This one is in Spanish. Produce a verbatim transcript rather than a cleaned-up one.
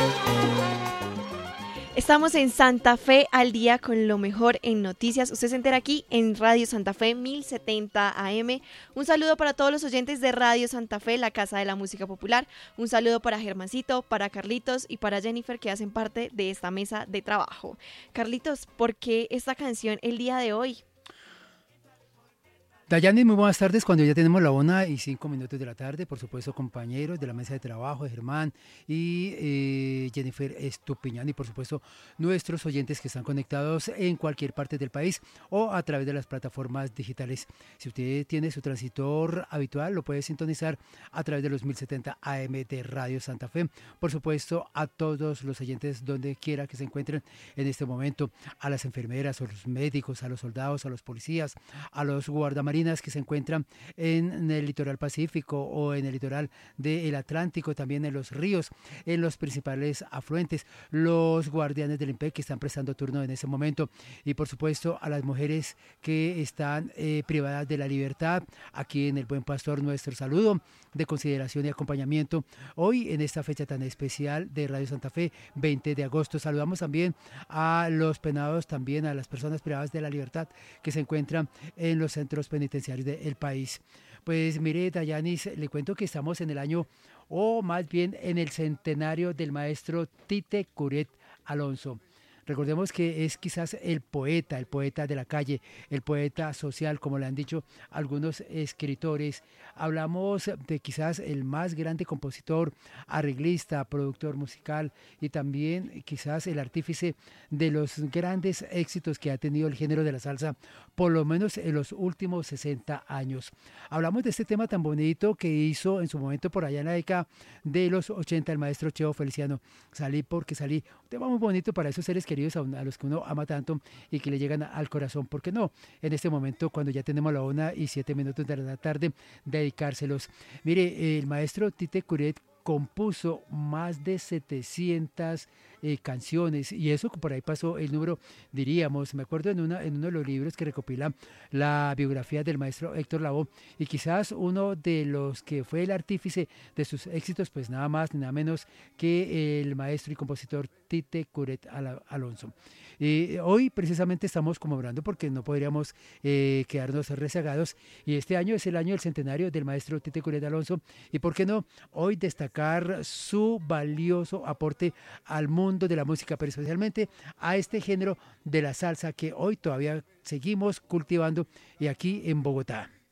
Estamos en Santa Fe al día con lo mejor en noticias. Usted se entera aquí en Radio Santa Fe mil setenta A M. Un saludo para todos los oyentes de Radio Santa Fe, la Casa de la Música Popular. Un saludo para Germancito, para Carlitos y para Jennifer, que hacen parte de esta mesa de trabajo. Carlitos, ¿por qué esta canción el día de hoy? Dayani, muy buenas tardes. Cuando ya tenemos la una y cinco minutos de la tarde, por supuesto, compañeros de la mesa de trabajo, Germán y eh, Jennifer Estupiñán, y por supuesto, nuestros oyentes que están conectados en cualquier parte del país o a través de las plataformas digitales. Si usted tiene su transitor habitual, lo puede sintonizar a través de los mil setenta A M de Radio Santa Fe. Por supuesto, a todos los oyentes donde quiera que se encuentren en este momento, a las enfermeras, a los médicos, a los soldados, a los policías, a los guardamarinas que se encuentran en el litoral pacífico o en el litoral del Atlántico, también en los ríos, en los principales afluentes, los guardianes del IMPEC que están prestando turno en ese momento, y por supuesto a las mujeres que están eh, privadas de la libertad. Aquí en el Buen Pastor, nuestro saludo de consideración y acompañamiento hoy en esta fecha tan especial de Radio Santa Fe, veinte de agosto. Saludamos también a los penados, también a las personas privadas de la libertad que se encuentran en los centros penitenciarios del país. Pues mire, Dayanis, le cuento que estamos en el año, o más bien en el centenario del maestro Tite Curet Alonso. Recordemos que es quizás el poeta, el poeta de la calle, el poeta social, como le han dicho algunos escritores. Hablamos de quizás el más grande compositor, arreglista, productor musical y también quizás el artífice de los grandes éxitos que ha tenido el género de la salsa, por lo menos en los últimos sesenta años. Hablamos de este tema tan bonito que hizo en su momento por allá en la década de los ochenta el maestro Cheo Feliciano. Salí porque salí. Un tema muy bonito para esos seres queridos a, a los que uno ama tanto y que le llegan al corazón. ¿Por qué no? En este momento, cuando ya tenemos la una y siete minutos de la tarde, dedicárselos. Mire, el maestro Tite Curet compuso más de setecientas eh, canciones, y eso por ahí pasó el número, diríamos. Me acuerdo en, una, en uno de los libros que recopila la biografía del maestro Héctor Lavoe, y quizás uno de los que fue el artífice de sus éxitos, pues nada más ni nada menos que el maestro y compositor Tite Curet Alonso. Eh, hoy precisamente estamos conmemorando, porque no podríamos eh, quedarnos rezagados, y este año es el año del centenario del maestro Tite Curet Alonso, y por qué no hoy destacar su valioso aporte al mundo de la música, pero especialmente a este género de la salsa que hoy todavía seguimos cultivando y aquí en Bogotá.